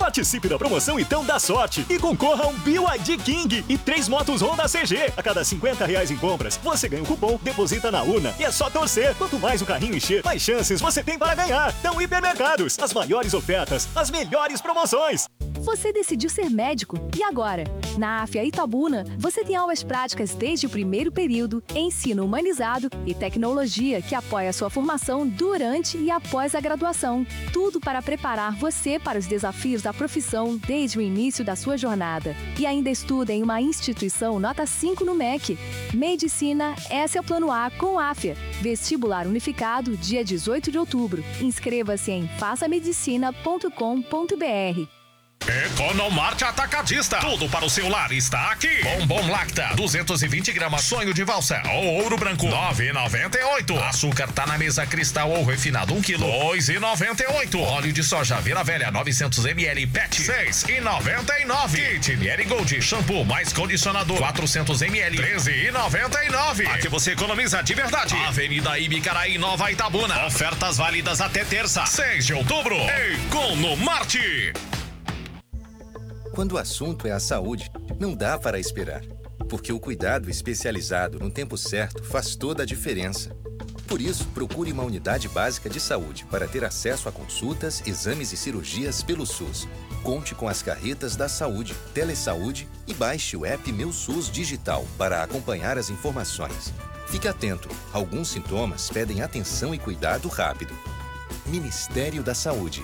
Participe da promoção Então Dá Sorte e concorra a um BYD King e 3 motos Honda CG. A cada R$50 em compras, você ganha um cupom, deposita na urna e é só torcer. Quanto mais o carrinho encher, mais chances você tem para ganhar. Então, Hipermercados, as maiores ofertas, as melhores promoções. Você decidiu ser médico e agora? Na AFIA Itabuna, você tem aulas práticas desde o primeiro período, ensino humanizado e tecnologia que apoia a sua formação durante e após a graduação. Tudo para preparar você para os desafios da profissão desde o início da sua jornada. E ainda estuda em uma instituição nota 5 no MEC. Medicina, esse é o plano A com AFIA. Vestibular unificado, dia 18 de outubro. Inscreva-se em façamedicina.com.br. Economarte Atacadista. Tudo para o seu lar está aqui. Bombom Lacta, 220 gramas, sonho de valsa ou ouro branco, 9,98. Açúcar tá na mesa cristal ou refinado, 1 kg, 2,98. Óleo de soja Vira Velha, 900 ml, PET, 6,99. Kit Miele Gold, shampoo mais condicionador, 400 ml, 13,99. Aqui você economiza de verdade. Avenida Ibicaraí, Nova Itabuna. Ofertas válidas até terça, 6 de outubro. Economarte. Quando o assunto é a saúde, não dá para esperar, porque o cuidado especializado no tempo certo faz toda a diferença. Por isso, procure uma unidade básica de saúde para ter acesso a consultas, exames e cirurgias pelo SUS. Conte com as carretas da saúde, Telesaúde e baixe o app Meu SUS Digital para acompanhar as informações. Fique atento, alguns sintomas pedem atenção e cuidado rápido. Ministério da Saúde.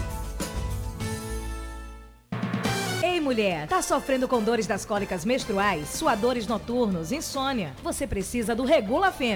Mulher, tá sofrendo com dores das cólicas menstruais, suadores noturnos, insônia? Você precisa do Regula Fem.